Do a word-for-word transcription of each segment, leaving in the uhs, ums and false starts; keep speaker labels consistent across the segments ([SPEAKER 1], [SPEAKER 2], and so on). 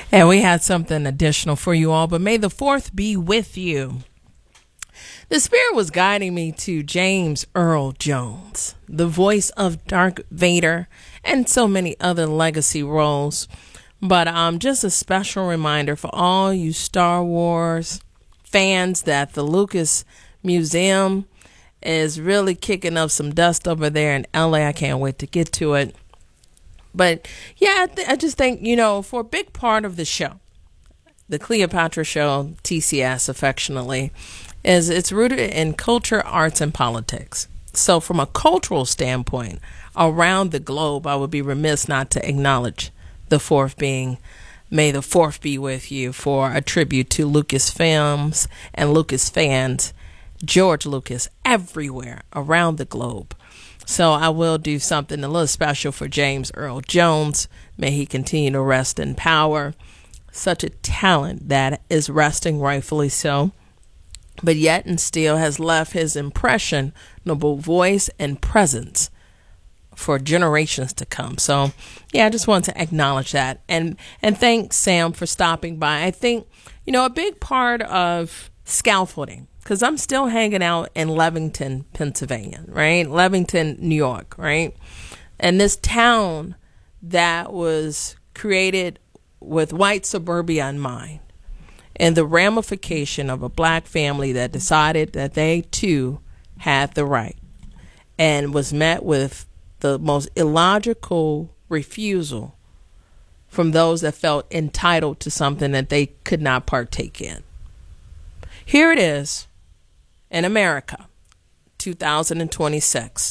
[SPEAKER 1] And we had something additional for you all, but may the fourth be with you. The Spirit was guiding me to James Earl Jones, the voice of Darth Vader and so many other legacy roles. But um, just a special reminder for all you Star Wars fans that the Lucas Museum is really kicking up some dust over there in L A. I can't wait to get to it. But yeah, I, th- I just think, you know, for a big part of the show, the Cleopatra Show, T C S affectionately, is it's rooted in culture, arts, and politics. So from a cultural standpoint, around the globe, I would be remiss not to acknowledge the fourth being, may the fourth be with you, for a tribute to Lucasfilms and Lucas fans, George Lucas, everywhere around the globe. So I will do something a little special for James Earl Jones. May he continue to rest in power. Such a talent that is resting rightfully so, but yet and still has left his impressionable voice and presence for generations to come. So yeah, I just want to acknowledge that. And, and thank Sam for stopping by. I think, you know, a big part of scaffolding, because I'm still hanging out in Levington, Pennsylvania, right? Levington, New York, right? And this town that was created with white suburbia in mind, and the ramification of a black family that decided that they too had the right, and was met with the most illogical refusal from those that felt entitled to something that they could not partake in. Here it is in America, two thousand twenty-six.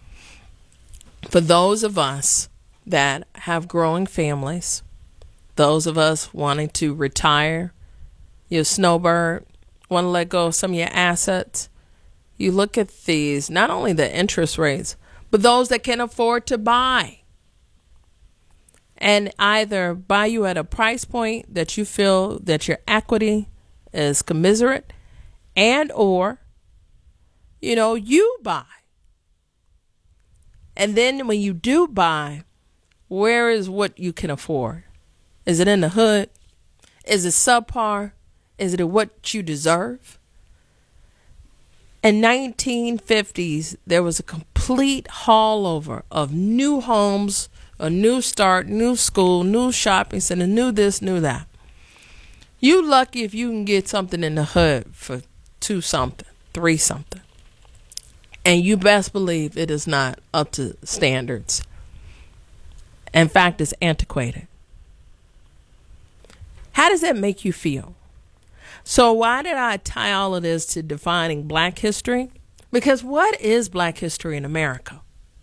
[SPEAKER 1] For those of us that have growing families, those of us wanting to retire, your snowbird, want to let go of some of your assets, you look at these, not only the interest rates, but those that can afford to buy. And either buy you at a price point that you feel that your equity is commiserate, and or, you know, you buy. And then when you do buy, where is what you can afford? Is it in the hood? Is it subpar? Is it what you deserve? In nineteen fifties, there was a complete haul over of new homes, a new start, new school, new shopping center, new this, new that. You lucky if you can get something in the hood for two something, three something. And you best believe it is not up to standards. In fact, it's antiquated. How does that make you feel? So why did I tie all of this to defining Black history? Because what is Black history in America?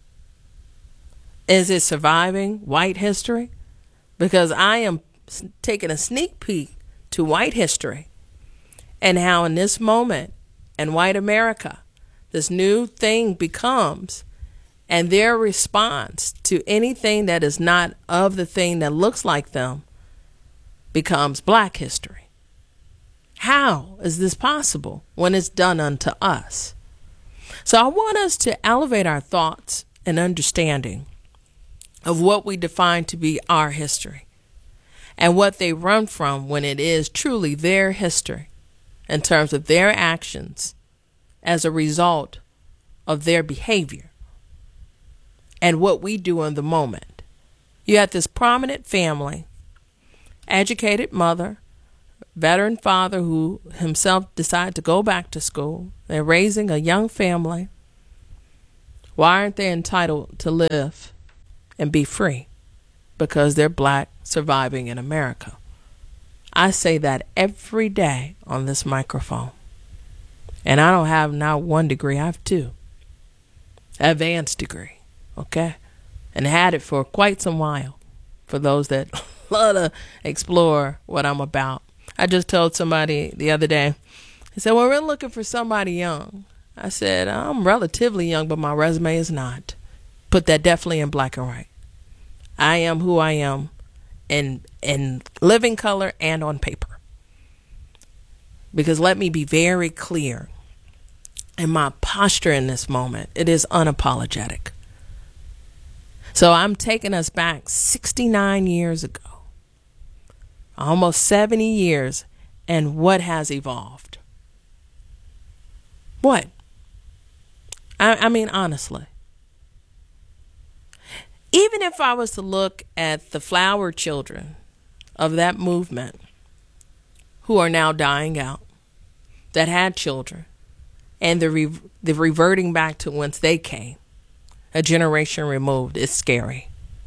[SPEAKER 1] Is it surviving white history? Because I am taking a sneak peek to white history and how in this moment in white America, this new thing becomes, and their response to anything that is not of the thing that looks like them becomes Black history. How is this possible when it's done unto us? So I want us to elevate our thoughts and understanding of what we define to be our history and what they run from when it is truly their history in terms of their actions as a result of their behavior and what we do in the moment. You have this prominent family, educated mother, veteran father who himself decided to go back to school. They're raising a young family. Why aren't they entitled to live and be free? Because they're Black, surviving in America. I say that every day on this microphone. And I don't have not one degree, I have two. Advanced degree, okay? And had it for quite some while for those that love to explore what I'm about. I just told somebody the other day, he said, well, we're looking for somebody young. I said, I'm relatively young, but my resume is not. Put that definitely in black and white. I am who I am in, in living color and on paper. Because let me be very clear, in my posture in this moment, it is unapologetic. So I'm taking us back sixty-nine years ago. almost seventy years, and what has evolved? What? I, I mean, honestly. Even if I was to look at the flower children of that movement who are now dying out, that had children, and the, re- the reverting back to whence they came, a generation removed, is scary.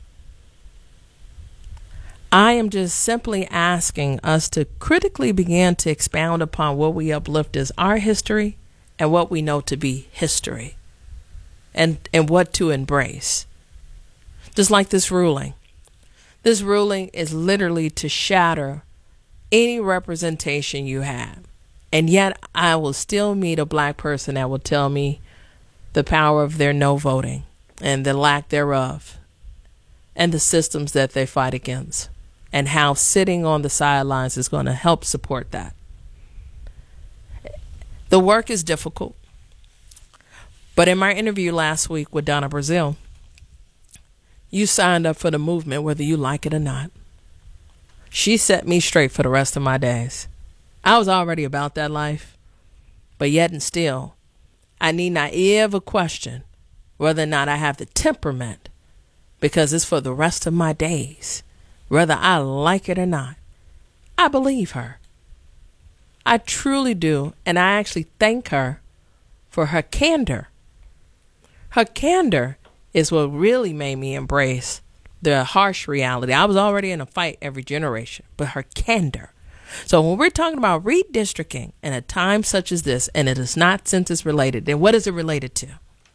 [SPEAKER 1] I am just simply asking us to critically begin to expound upon what we uplift as our history and what we know to be history, and, and what to embrace. Just like this ruling. This ruling is literally to shatter any representation you have. And yet I will still meet a black person that will tell me the power of their no voting and the lack thereof and the systems that they fight against and how sitting on the sidelines is going to help support that. The work is difficult. But in my interview last week with Donna Brazile, you signed up for the movement whether you like it or not. She set me straight for the rest of my days. I was already about that life, but yet and still, I need not ever question whether or not I have the temperament, because it's for the rest of my days, whether I like it or not. I believe her. I truly do, and I actually thank her for her candor. Her candor is what really made me embrace the harsh reality. I was already in a fight every generation, but her candor. So when we're talking about redistricting in a time such as this, and it is not census related, then what is it related to?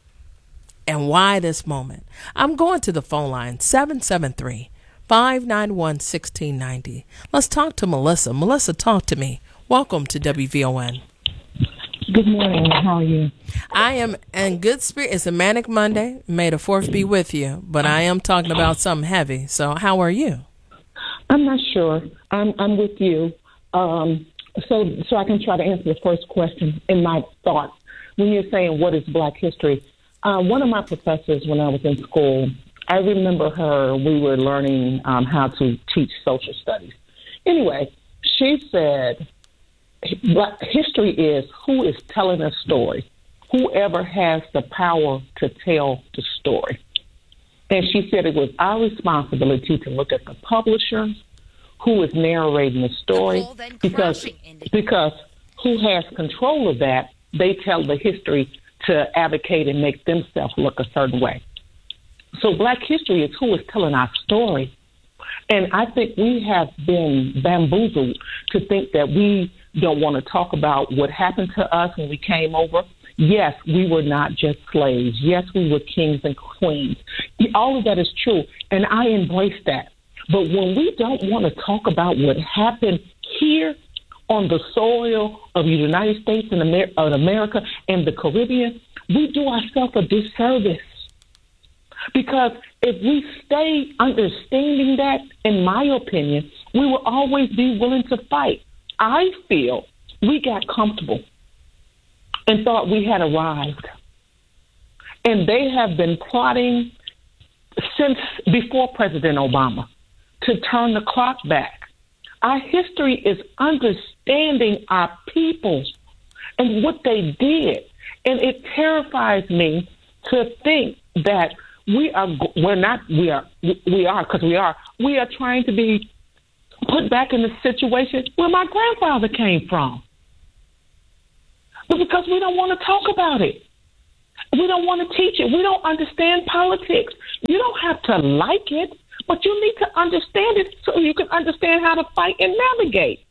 [SPEAKER 1] And why this moment? I'm going to the phone line, seven seven three, five nine one, one six nine zero. Let's talk to Melissa. Melissa, talk to me. Welcome to W V O N.
[SPEAKER 2] Good morning. How are you?
[SPEAKER 1] I am in good spirit. It's a manic Monday. May the fourth be with you. But I am talking about something heavy. So how are you?
[SPEAKER 2] I'm not sure. I'm I'm with you. Um, so so I can try to answer the first question in my thoughts. When you're saying what is Black history, uh, one of my professors when I was in school, I remember her. We were learning um, how to teach social studies. Anyway, she said, Black history is who is telling a story, whoever has the power to tell the story. And she said it was our responsibility to look at the publisher who is narrating the story, because because who has control of that, they tell the history to advocate and make themselves look a certain way. So Black history is who is telling our story. And I think we have been bamboozled to think that we don't want to talk about what happened to us when we came over. Yes, we were not just slaves. Yes, we were kings and queens. All of that is true, and I embrace that. But when we don't want to talk about what happened here on the soil of the United States and Amer- of America and the Caribbean, we do ourselves a disservice. Because if we stay understanding that, in my opinion, we will always be willing to fight. I feel we got comfortable and thought we had arrived. And they have been plotting since before President Obama to turn the clock back. Our history is understanding our people and what they did. And it terrifies me to think that we are, we're not, we are, we are, because we are, we are trying to be put back in the situation where my grandfather came from. But because we don't want to talk about it. We don't want to teach it. We don't understand politics. You don't have to like it, but you need to understand it so you can understand how to fight and navigate.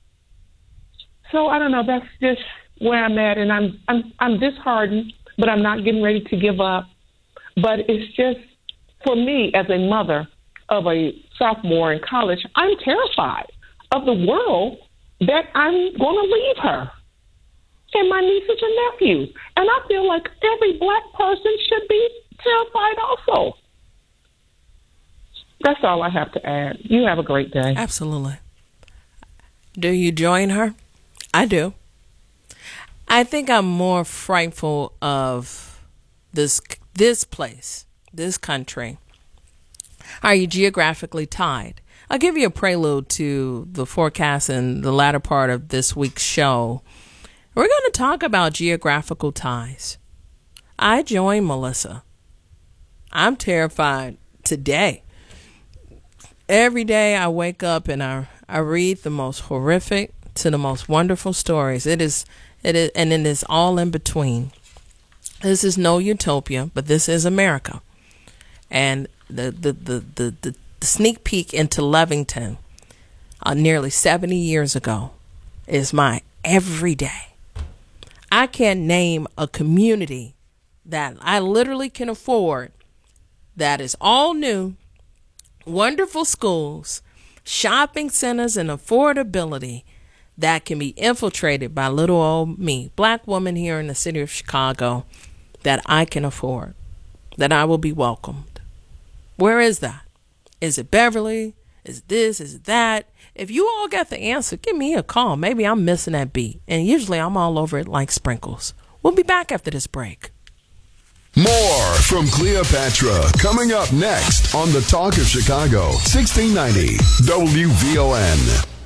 [SPEAKER 2] So I don't know. That's just where I'm at, and I'm I'm I'm disheartened, but I'm not getting ready to give up. But it's just, for me, as a mother of a sophomore in college, I'm terrified of the world that I'm going to leave her and my nieces and nephews. And I feel like every Black person should be terrified also. That's all I have to add. You have a great day.
[SPEAKER 1] Absolutely. Do you join her? I do. I think I'm more frightful of this this place, this country. Are you geographically tied? I'll give you a prelude to the forecast in the latter part of this week's show. We're going to talk about geographical ties. I join Melissa. I'm terrified today. Every day I wake up and I, I read the most horrific to the most wonderful stories. It is, it is, and it is all in between. This is no utopia, but this is America. And the the the the, the, the sneak peek into Lovington uh, nearly seventy years ago is my everyday. I can't name a community that I literally can afford that is all new, wonderful schools, shopping centers, and affordability that can be infiltrated by little old me, black woman here in the city of Chicago, that I can afford, that I will be welcomed. Where is that? Is it Beverly? Is it this? Is it that? If you all got the answer, give me a call. Maybe I'm missing that beat. And usually I'm all over it like sprinkles. We'll be back after this break.
[SPEAKER 3] More from Cleopatra coming up next on the Talk of Chicago, sixteen ninety W V O N.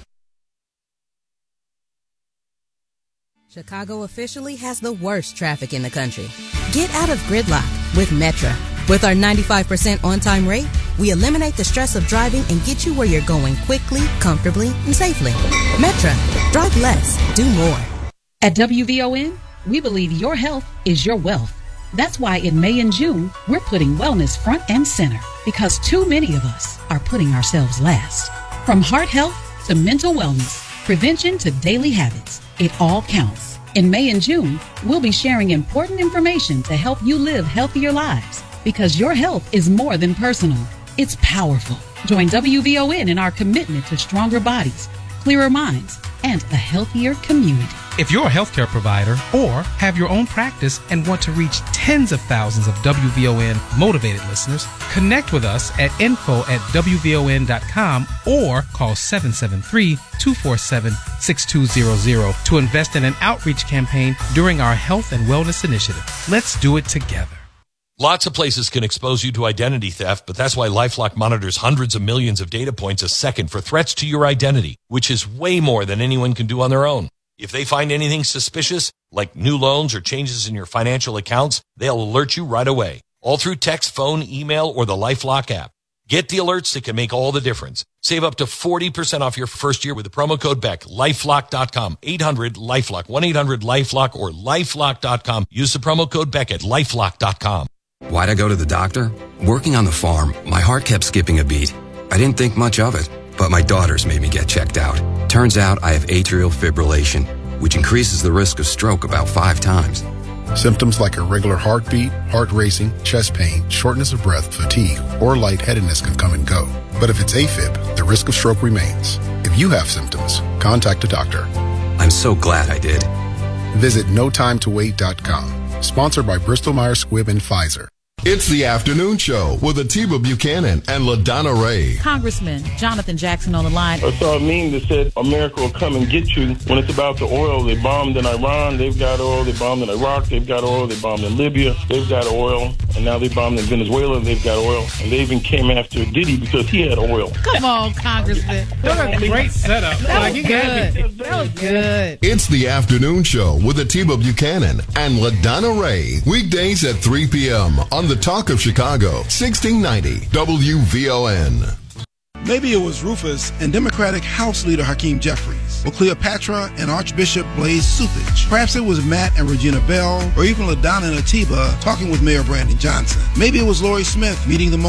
[SPEAKER 4] Chicago officially has the worst traffic in the country. Get out of gridlock with Metra. With our ninety-five percent on-time rate, we eliminate the stress of driving and get you where you're going quickly, comfortably, and safely. Metra. Drive less. Do more.
[SPEAKER 5] At W V O N, we believe your health is your wealth. That's why in May and June, we're putting wellness front and center because too many of us are putting ourselves last. From heart health to mental wellness, prevention to daily habits, it all counts. In May and June, we'll be sharing important information to help you live healthier lives because your health is more than personal. It's powerful. Join W V O N in our commitment to stronger bodies, clearer minds, and a healthier community.
[SPEAKER 6] If you're a healthcare provider or have your own practice and want to reach tens of thousands of W V O N motivated listeners, connect with us at info at W V O N dot com or call seven seven three, two four seven, six two zero zero to invest in an outreach campaign during our health and wellness initiative. Let's do it together.
[SPEAKER 7] Lots of places can expose you to identity theft, but that's why LifeLock monitors hundreds of millions of data points a second for threats to your identity, which is way more than anyone can do on their own. If they find anything suspicious, like new loans or changes in your financial accounts, they'll alert you right away, all through text, phone, email, or the LifeLock app. Get the alerts that can make all the difference. Save up to forty percent off your first year with the promo code Beck. LifeLock dot com, eight hundred LifeLock, one eight hundred LifeLock, or LifeLock dot com. Use the promo code Beck at LifeLock dot com.
[SPEAKER 8] Why'd I go to the doctor? Working on the farm, my heart kept skipping a beat. I didn't think much of it, but my daughters made me get checked out. Turns out I have atrial fibrillation, which increases the risk of stroke about five times.
[SPEAKER 9] Symptoms like irregular heartbeat, heart racing, chest pain, shortness of breath, fatigue, or lightheadedness can come and go. But if it's AFib, the risk of stroke remains. If you have symptoms, contact a doctor.
[SPEAKER 8] I'm so glad I did.
[SPEAKER 9] Visit no time to wait dot com. Sponsored by Bristol Myers Squibb and Pfizer.
[SPEAKER 3] It's the afternoon show with Atiba Buchanan and LaDonna Ray.
[SPEAKER 10] Congressman Jonathan Jackson on the line.
[SPEAKER 11] I saw a meme that said America will come and get you. When it's about the oil, they bombed in Iran, they've got oil. They bombed in Iraq, they've got oil. They bombed in Libya, they've got oil. And now they bombed in Venezuela, they've got oil. And they even came after Diddy because he had oil.
[SPEAKER 10] Come on, Congressman.
[SPEAKER 6] What a great setup.
[SPEAKER 10] That was good. That was good.
[SPEAKER 3] It's the afternoon show with Atiba Buchanan and LaDonna Ray. Weekdays at three p.m. on the Talk of Chicago, sixteen ninety W V O N.
[SPEAKER 12] Maybe it was Rufus and Democratic House Leader Hakeem Jeffries, or Cleopatra and Archbishop Blaise Supich. Perhaps it was Matt and Regina Bell, or even LaDonna and Atiba talking with Mayor Brandon Johnson. Maybe it was Lori Smith meeting the